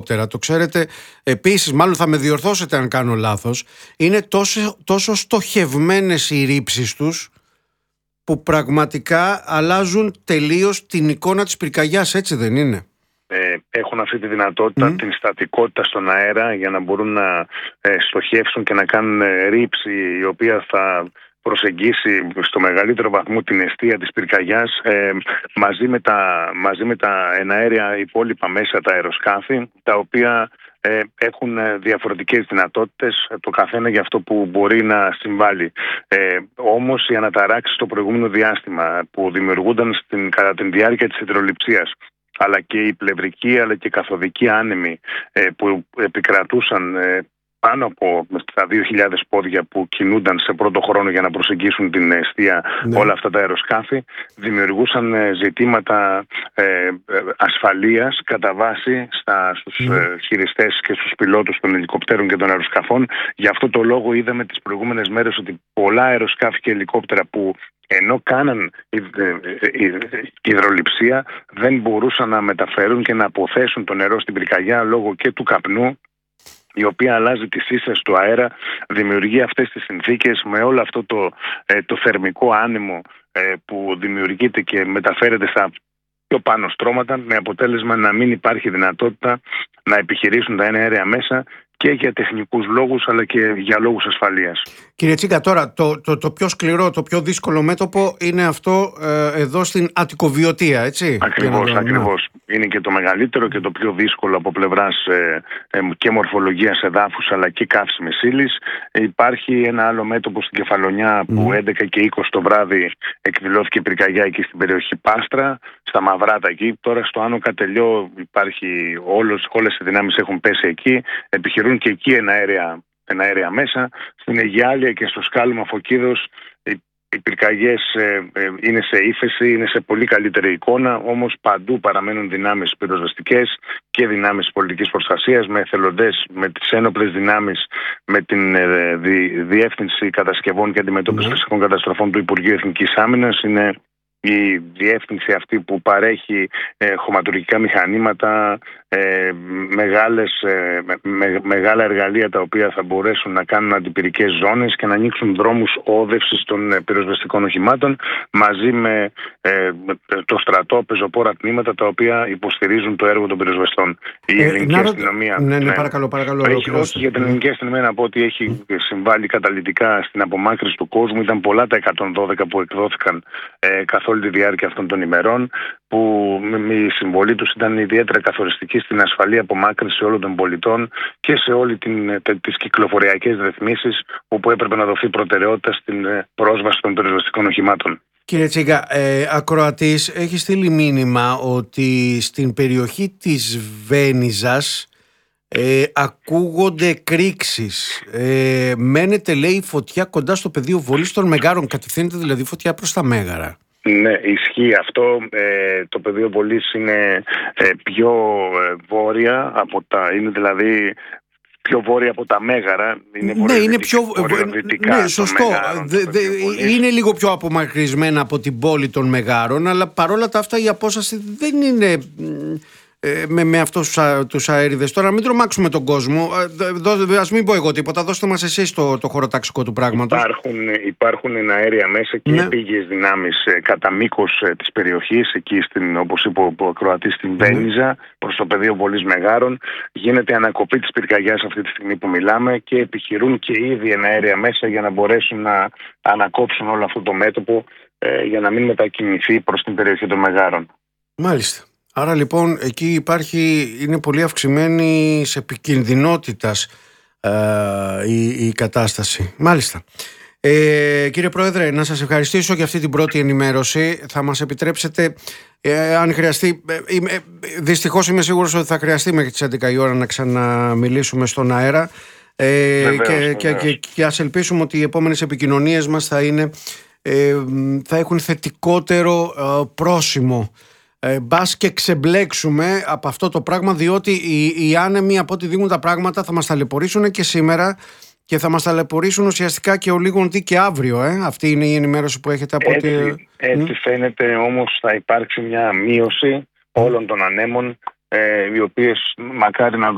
ελικόπτερα, το ξέρετε επίσης, μάλλον θα με διορθώσετε αν κάνω λάθος, είναι τόσο στοχευμένες οι ρήψεις τους που πραγματικά αλλάζουν τελείως την εικόνα της πυρκαγιάς, έτσι δεν είναι? Έχουν αυτή τη δυνατότητα, την στατικότητα στον αέρα, για να μπορούν να στοχεύσουν και να κάνουν ρήψη η οποία θα προσεγγίσει στο μεγαλύτερο βαθμό την εστία της πυρκαγιάς, μαζί με τα εναέρια υπόλοιπα μέσα, τα αεροσκάφη, τα οποία έχουν διαφορετικές δυνατότητες, το καθένα για αυτό που μπορεί να συμβάλλει. Όμως οι αναταράξεις στο προηγούμενο διάστημα που δημιουργούνταν κατά τη διάρκεια της υδρολειψίας, αλλά και η πλευρική αλλά και καθοδική άνεμοι που επικρατούσαν πάνω από τα 2.000 πόδια που κινούνταν σε πρώτο χρόνο για να προσεγγίσουν την εστία, όλα αυτά τα αεροσκάφη, δημιουργούσαν ζητήματα ασφαλείας κατά βάση στους χειριστές και στους πιλότους των ελικοπτέρων και των αεροσκαφών. Γι' αυτό το λόγο είδαμε τις προηγούμενες μέρες ότι πολλά αεροσκάφη και ελικόπτερα που ενώ κάναν υδρολειψία δεν μπορούσαν να μεταφέρουν και να αποθέσουν το νερό στην πυρκαγιά λόγω και του καπνού, η οποία αλλάζει τη σύσταση του αέρα, δημιουργεί αυτές τις συνθήκες με όλο αυτό το θερμικό άνεμο που δημιουργείται και μεταφέρεται στα πιο πάνω στρώματα, με αποτέλεσμα να μην υπάρχει δυνατότητα να επιχειρήσουν τα εναέρια μέσα και για τεχνικούς λόγους αλλά και για λόγους ασφαλείας. Κύριε Τσίγκα, τώρα το πιο σκληρό, το πιο δύσκολο μέτωπο είναι αυτό εδώ στην Αττικοβιωτία, έτσι? Ακριβώς. Είναι και το μεγαλύτερο και το πιο δύσκολο από πλευράς και μορφολογίας εδάφους αλλά και καύσιμης ύλης. Υπάρχει ένα άλλο μέτωπο στην Κεφαλονιά που 11 και 20 το βράδυ εκδηλώθηκε πυρκαγιά εκεί στην περιοχή Πάστρα, στα Μαυράτα εκεί. Τώρα στο Άνω Κατελιό υπάρχει όλες οι δυνάμεις έχουν πέσει εκεί, επιχειρούν και εκεί εναέρια μέσα. Στην Αιγιάλια και στο σκάλωμα Φωκίδος οι πυρκαγιές είναι σε ύφεση, είναι σε πολύ καλύτερη εικόνα, όμως παντού παραμένουν δυνάμεις πυροσβεστικές και δυνάμεις πολιτικής προστασίας, με εθελοντές, με τις ένοπλες δυνάμεις, με την Διεύθυνση Κατασκευών και Αντιμετώπισης Φυσικών Καταστροφών του Υπουργείου Εθνικής Άμυνας. Είναι η διεύθυνση αυτή που παρέχει χωματουργικά μηχανήματα, μεγάλα εργαλεία τα οποία θα μπορέσουν να κάνουν αντιπυρικές ζώνες και να ανοίξουν δρόμους όδευσης των πυροσβεστικών οχημάτων, μαζί με το στρατό, πεζοπόρα τμήματα τα οποία υποστηρίζουν το έργο των πυροσβεστών. Η ελληνική αστυνομία. Παρακαλώ. Όχι για την ελληνική αστυνομία να πω ότι έχει συμβάλει καταλυτικά στην απομάκρυνση του κόσμου. Ήταν πολλά τα 112 που εκδόθηκαν καθ' όλη τη διάρκεια αυτών των ημερών, που η συμβολή τους ήταν ιδιαίτερα καθοριστική στην ασφαλή απομάκρυνση όλων των πολιτών και σε όλη τις κυκλοφοριακές ρυθμίσεις, όπου έπρεπε να δοθεί προτεραιότητα στην πρόσβαση των πυροσβεστικών οχημάτων. Κύριε Τσίγκα, ακροατής έχει στείλει μήνυμα ότι στην περιοχή της Βένιζας ακούγονται κρίξεις. Μένεται, λέει, φωτιά κοντά στο πεδίο βολής των Μεγάρων. Κατευθύνεται δηλαδή φωτιά προς τα Μέγαρα? Ναι, ισχύει αυτό. Το πεδίο βολής είναι πιο βόρεια είναι δηλαδή πιο βόρεια από τα Μέγαρα. Είναι πιο βορειοδυτικά. Ναι, σωστό. Είναι λίγο πιο απομακρυσμένα από την πόλη των Μεγάρων, αλλά παρόλα τα αυτά η απόσταση δεν είναι με αυτούς τους αέριδες. Τώρα μην τρομάξουμε τον κόσμο. Ας μην πω εγώ τίποτα. Δώστε μας εσείς το χωροταξικό του πράγματος. Υπάρχουν αέρια μέσα και επίγειες δυνάμεις κατά μήκος της περιοχής, εκεί όπως είπε ο ακροατής, στην Βένιζα, προς το πεδίο βολής Μεγάρων. Γίνεται ανακοπή της πυρκαγιάς αυτή τη στιγμή που μιλάμε και επιχειρούν και ήδη αέρια μέσα για να μπορέσουν να ανακόψουν όλο αυτό το μέτωπο για να μην μετακινηθεί προς την περιοχή των Μεγάρων. Μάλιστα. Άρα λοιπόν εκεί είναι πολύ αυξημένη σε επικινδυνότητας η κατάσταση. Μάλιστα. Κύριε Πρόεδρε, να σας ευχαριστήσω για αυτή την πρώτη ενημέρωση. Θα μας επιτρέψετε, αν χρειαστεί, δυστυχώς είμαι σίγουρος ότι θα χρειαστεί μέχρι τις 11 η ώρα να ξαναμιλήσουμε στον αέρα, και ας ελπίσουμε ότι οι επόμενες επικοινωνίες μας θα έχουν θετικότερο πρόσημο. Μπας και ξεμπλέξουμε από αυτό το πράγμα, διότι οι άνεμοι, από ό,τι δείχνουν τα πράγματα, θα μας ταλαιπωρήσουν και σήμερα και θα μας ταλαιπωρήσουν ουσιαστικά και ο λίγον τι και αύριο. Αυτή είναι η ενημέρωση που έχετε από Έτσι φαίνεται, όμως θα υπάρξει μια μείωση όλων των ανέμων, οι οποίες μακάρι να